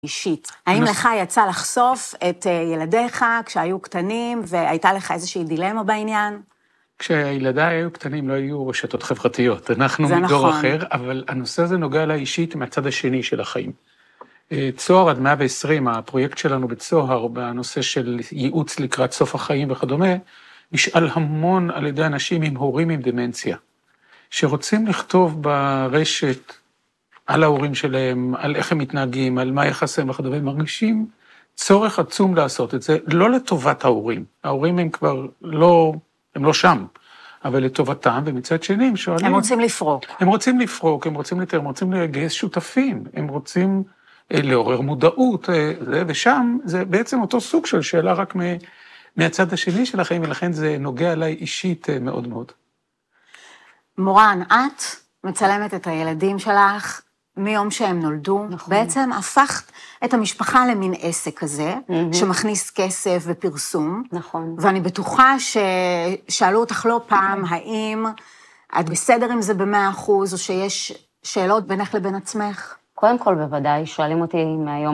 אישית. האם לך יצא לחשוף את ילדיך כשהיו קטנים, והייתה לך איזושהי דילמה בעניין? כשילדיי היו קטנים לא היו רשתות חברתיות, אנחנו מדור אחר, אבל הנושא הזה נוגע לה אישית מהצד השני של החיים. צוהר עד 120, הפרויקט שלנו בצוהר, בנושא של ייעוץ לקראת סוף החיים וכדומה, נשאל המון על ידי אנשים עם הורים עם דמנציה, שרוצים לכתוב ברשת על ההורים שלהם, על איך הם מתנהגים, על מה יחסם וכדומה, מרגישים צורך עצום לעשות את זה, לא לטובת ההורים. ההורים הם כבר לא, הם לא שם, אבל לטובתם, ומצד שני הם שואלים... הם רוצים לפרוק. הם רוצים לפרוק, הם רוצים לתאר, הם רוצים לגייס שותפים, הם רוצים לעורר מודעות, ושם זה בעצם אותו סוג של שאלה רק מהצד השני של החיים, ולכן זה נוגע אליי אישית מאוד מאוד. מורן, את מצלמת את הילדים שלך מיום שהם נולדו, נכון. בעצם הפכת את המשפחה למין עסק כזה, שמכניס כסף ופרסום, נכון. ואני בטוחה ששאלו אותך לא פעם, האם את בסדר עם זה ב100%, או שיש שאלות בינך לבין עצמך? קודם כל בוודאי, שואלים אותי מהיום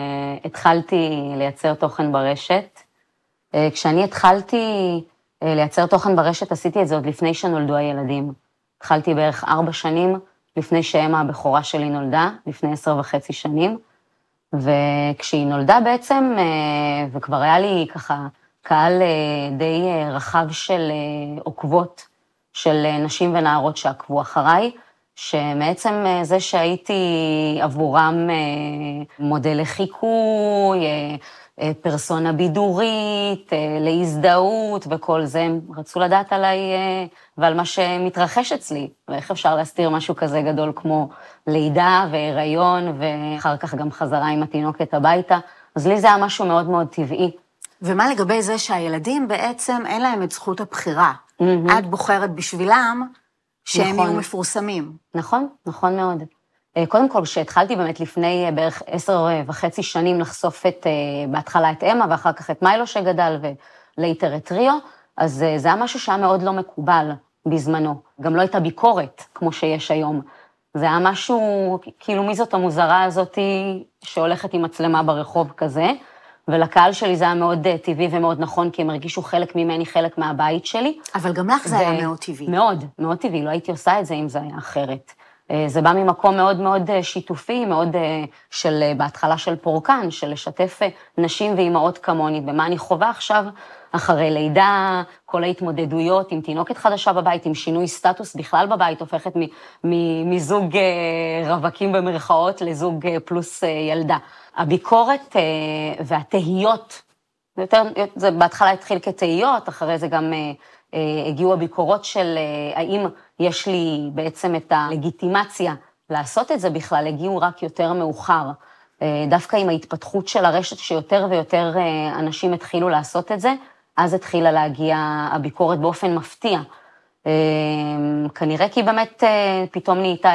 שהתחלתי לייצר תוכן ברשת. כשאני התחלתי לייצר תוכן ברשת, עשיתי את זה עוד לפני שנולדו הילדים. התחלתי בערך 4 שנים, לפני שאמה הבכורה שלי נולדה, לפני 10.5 שנים, וכשהיא נולדה בעצם, וכבר היה לי ככה קהל די רחב של עוקבות, של נשים ונערות שעקבו אחריי, שמעצם זה שהייתי עבורם מודל לחיקוי, פרסונה בידורית, להזדהות וכל זה, הם רצו לדעת עליי ועל מה שמתרחש אצלי, ואיך אפשר להסתיר משהו כזה גדול כמו לידה והיריון, ואחר כך גם חזרה עם התינוקת הביתה, אז לי זה היה משהו מאוד מאוד טבעי. ומה לגבי זה שהילדים בעצם אין להם את זכות הבחירה? את בוחרת בשבילם שהם יהיו מפורסמים. נכון, נכון מאוד. קודם כל, כשהתחלתי באמת לפני בערך 10.5 שנים לחשוף בהתחלה את אמה, ואחר כך את מיילו שגדל ולאיטר את ריו, אז זה היה משהו שהיה מאוד לא מקובל בזמנו. גם לא הייתה ביקורת כמו שיש היום. זה היה משהו, כאילו מי זאת המוזרה הזאת שהולכת עם מצלמה ברחוב כזה, ולקהל שלי זה היה מאוד טבעי ומאוד נכון, כי הם הרגישו חלק ממני, חלק מהבית שלי. אבל גם לך זה היה מאוד טבעי. מאוד, מאוד טבעי, לא הייתי עושה את זה אם זה היה אחרת. זה בא ממקום מאוד מאוד שיתופי, מאוד של, בהתחלה של פורקן, של לשתף נשים ואימהות כמוני, במה אני חווה עכשיו, אחרי לידה, כל ההתמודדויות עם תינוקת חדשה בבית, עם שינוי סטטוס בכלל בבית, הופכת מזוג רווקים במרכאות לזוג פלוס ילדה. הביקורת והתהיות, זה בהתחלה התחיל כתהיות, אחרי זה גם הגיעו הביקורות של האם יש לי בעצם את הלגיטימציה לעשות את זה בכלל, הגיעו רק יותר מאוחר. דווקא עם ההתפתחות של הרשת שיותר ויותר אנשים התחילו לעשות את זה, אז התחילה להגיע הביקורת באופן מפתיע. כנראה כי באמת פתאום נהייתה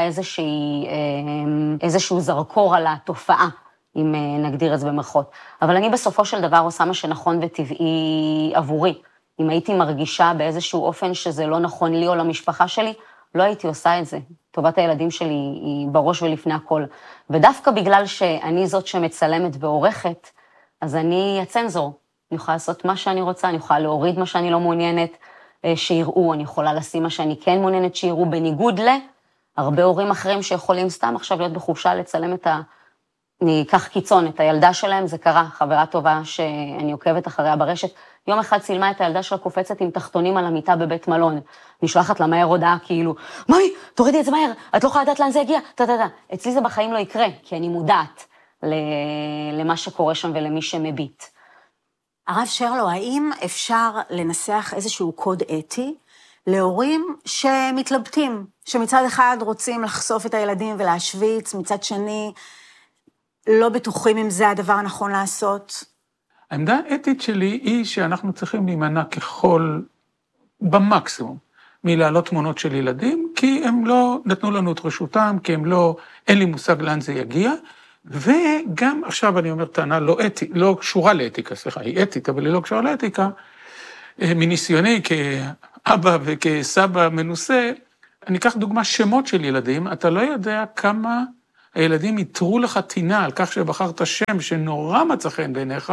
איזשהו זרקור על התופעה, אם נגדיר את זה במרכאות. אבל אני בסופו של דבר עושה מה שנכון וטבעי עבורי. אם הייתי מרגישה באיזשהו אופן שזה לא נכון לי או למשפחה שלי, לא הייתי עושה את זה. טובת הילדים שלי היא בראש ולפני הכל. ודווקא בגלל שאני זאת שמצלמת ועורכת, אז אני הצנזור. אני יכולה לעשות מה שאני רוצה, אני יכולה להוריד מה שאני לא מעוניינת שיראו, אני יכולה לשים מה שאני כן מעוניינת שיראו, בניגוד להרבה הורים אחרים שיכולים סתם עכשיו להיות בחופשה לצלם אני אקח קיצון, את הילדה שלהם, זה קרה, חברה טובה שאני עוקבת אחריה ברשת, יום אחד צילמה את הילדה שלה קופצת עם תחתונים על המיטה בבית מלון, נשלחת לה מהר הודעה כאילו, מאמי, תורידי את זה מהר, את לא יכולה לדעת לאן זה הגיע, אצלי זה בחיים לא יקרה, כי אני מודעת למה שקורה שם ולמי שמביט. הרב שרלו, האם אפשר לנסח איזשהו קוד אתי להורים שמתלבטים, שמצד אחד רוצים לחשוף את הילדים ולהשוויץ, מצד שני לא בטוחים אם זה הדבר הנכון לעשות? העמדה האתית שלי היא שאנחנו צריכים להימנע ככל, במקסימום, מלהעלות תמונות של ילדים, כי הם לא נתנו לנו את רשותם, כי הם לא, אין לי מושג לאן זה יגיע, וגם עכשיו אני אומר טענה לא קשורה לאתיקה, סליחה, היא אתית, אבל היא לא קשורה לאתיקה, מניסיוני כאבא וכסבא מנוסה, אני אקח דוגמה שמות של ילדים, אתה לא יודע כמה הילדים יתרו לך טינה על כך שבחרת שם שנורא מצא חן בעיניך,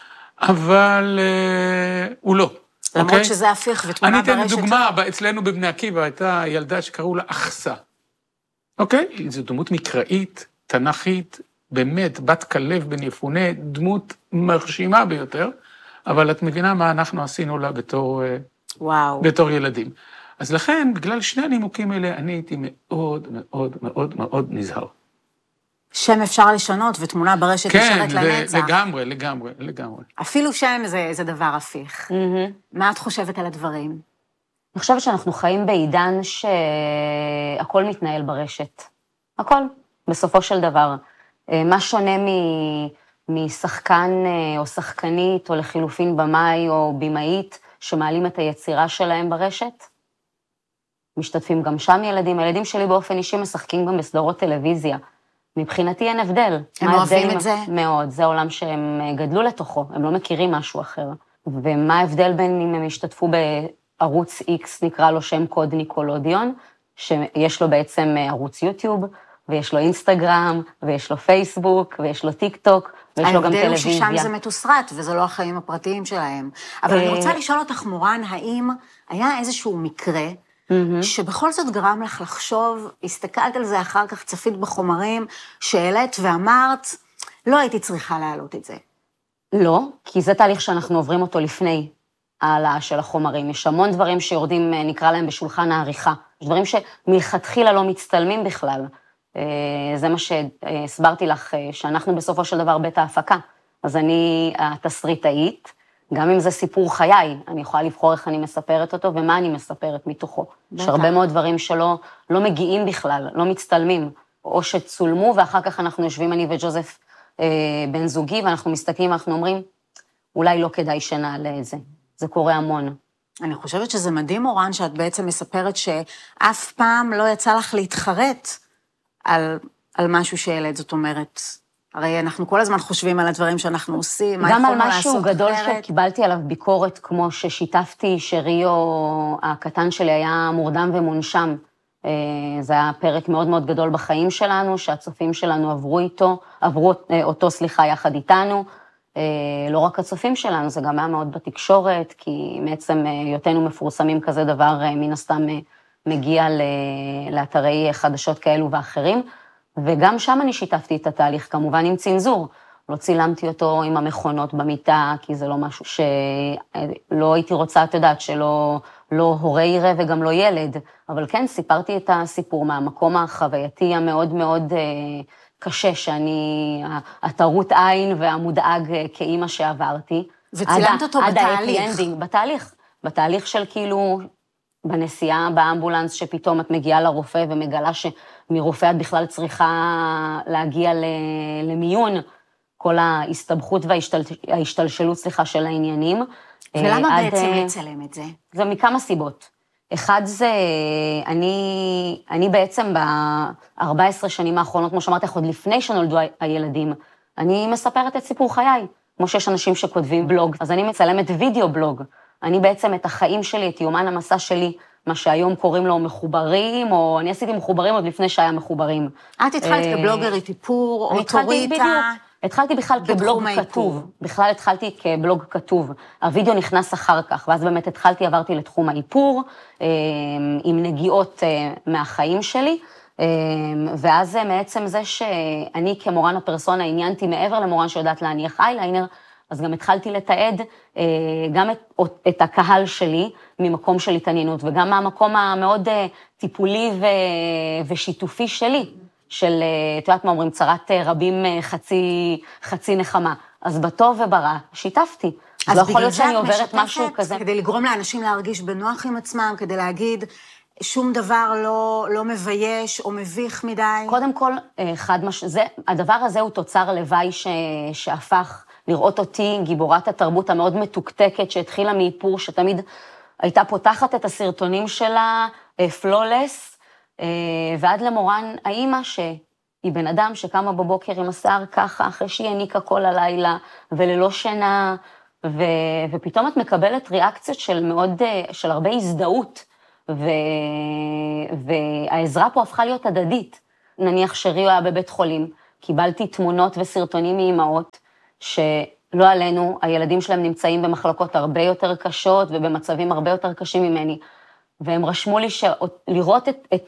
אבל הוא לא. למרות שזה הפיך ותמונה ברשת. אני אתן דוגמה, אצלנו בבני עקיבא הייתה ילדה שקראו לה אחסה. אוקיי? זו דמות מקראית, תנכית, באמת, בת כלב בן יפונה, דמות מרשימה ביותר, אבל את מבינה מה אנחנו עשינו לה בתור ילדים. אז לכן, בגלל שני הנימוקים האלה, אני הייתי מאוד מאוד מאוד מאוד נזהר. שם אפשר לשנות ותמונה ברשת נשארת לנצח. כן, לגמרי. אפילו שם זה דבר הפיך. מה את חושבת על הדברים? אני חושבת שאנחנו חיים בעידן שהכל מתנהל ברשת. הכל, בסופו של דבר. מה שונה משחקן או שחקנית, או לחילופין במאי או במאית, שמעלים את היצירה שלהם ברשת? משתתפים גם שם ילדים. הילדים שלי באופן אישי משחקים גם בסדרות טלוויזיה. מבחינתי אין הבדל. הם אוהבים את זה? מאוד, זה העולם שהם גדלו לתוכו, הם לא מכירים משהו אחר. ומה ההבדל בין אם הם השתתפו בערוץ X, נקרא לו שם קוד ניקולודיון, שיש לו בעצם ערוץ יוטיוב, ויש לו אינסטגרם, ויש לו פייסבוק, ויש לו טיק טוק, ויש לו גם טלוויזיה. ההבדל הוא ששם זה מתוסרט, וזה לא החיים הפרטיים שלהם. אבל אני רוצה לשאול אותך, מורן, האם היה איזשהו מקרה, שבכל זאת גרם לך לחשוב, הסתכלת על זה אחר כך, צפית בחומרים, שאלת ואמרת, לא הייתי צריכה להעלות את זה. לא, כי זה תהליך שאנחנו עוברים אותו לפני העלאה של החומרים. יש המון דברים שיורדים, נקרא להם בשולחן העריכה. יש דברים שמלכתחילה לא מצטלמים בכלל. זה מה שהסברתי לך, שאנחנו בסופו של דבר בית ההפקה. אז אני התסריטאית, גם אם זה סיפור חיי, אני יכולה לבחור איך אני מספרת אותו ומה אני מספרת מתוכו. יש הרבה מאוד דברים שלא מגיעים בכלל, לא מצטלמים, או שצולמו, ואחר כך אנחנו יושבים, אני וג'וזף בן זוגי, ואנחנו מסתכלים, אנחנו אומרים, אולי לא כדאי שנעלה את זה. זה קורה המון. אני חושבת שזה מדהים, מורן, שאת בעצם מספרת שאף פעם לא יצא לך להתחרט על משהו שהעלית, זאת אומרת, הרי אנחנו כל הזמן חושבים על הדברים שאנחנו עושים, גם על משהו גדול שקיבלתי עליו ביקורת, כמו ששיתפתי שריו הקטן שלי היה מורדם ומונשם. זה היה פרק מאוד מאוד גדול בחיים שלנו, שהצופים שלנו עברו אותו יחד איתנו. לא רק הצופים שלנו, זה גם היה מאוד בתקשורת, כי בעצם היותנו מפורסמים כזה דבר, מן הסתם מגיע לאתרי חדשות כאלו ואחרים. וגם שם אני שיתפתי את התהליך, כמובן עם צנזור. לא צילמתי אותו עם המכונות במיטה, כי זה לא משהו שלא הייתי רוצה, את יודעת, שלא הורה יראה וגם לא ילד. אבל כן, סיפרתי את הסיפור מהמקום החווייתי המאוד מאוד קשה, שאני, התרות עין והמודאג כאימא שעברתי. וצילמת אותו בתהליך? בתהליך של כאילו, בנסיעה באמבולנס, שפתאום את מגיעה לרופא ומגלה שמרופא את בכלל צריכה להגיע למיון, כל ההסתבכות וההשתלשלות, של העניינים. ולמה בעצם לצלם את זה? זה מכמה סיבות. אחד זה, אני בעצם ב-14 שנים האחרונות, כמו שאמרתי, עוד לפני שנולדו הילדים, אני מספרת את סיפור חיי, כמו שיש אנשים שכותבים בלוג, אז אני מצלמת וידאו בלוג. אני בעצם את החיים שלי, את יומן המסע שלי, מה שהיום קוראים לו מחוברים, או אני עשיתי מחוברים עוד לפני שהיה מחוברים. את התחלת כבלוגרית איפור, אוטוריטה. התחלתי בכלל כבלוג כתוב. בכלל התחלתי כבלוג כתוב. הווידאו נכנס אחר כך, ואז באמת עברתי לתחום האיפור, עם נגיעות מהחיים שלי, ואז מעצם זה שאני כמורן הפרסונה עניינתי מעבר למורן שיודעת להניח אייליינר, אז גם התחלתי לתעד גם את הקהל שלי ממקום של התעניינות, וגם מהמקום המאוד טיפולי ושיתופי שלי, של, את יודעת מה אומרים, צרת רבים חצי נחמה. אז בטוב וברע שיתפתי. אז לא יכול להיות שאני עוברת משהו כזה. כדי לגרום לאנשים להרגיש בנוח עם עצמם, כדי להגיד שום דבר לא מבייש או מביך מדי. קודם כל, הדבר הזה הוא תוצר לוואי שהפך לראות אותי, גיבורת התרבות המאוד מתוקתקת, שהתחילה מאיפור, שתמיד הייתה פותחת את הסרטונים שלה, פלולס, ועד למורן האימא, שהיא בן אדם שקמה בבוקר עם השיער ככה, אחרי שהיא הניקה כל הלילה, וללא שינה, ופתאום את מקבלת ריאקציות של הרבה הזדהות, והעזרה פה הפכה להיות הדדית. נניח שריו היה בבית חולים, קיבלתי תמונות וסרטונים מאמהות, שלא עלינו, הילדים שלהם נמצאים במחלקות הרבה יותר קשות, ובמצבים הרבה יותר קשים ממני, והם רשמו לי לראות את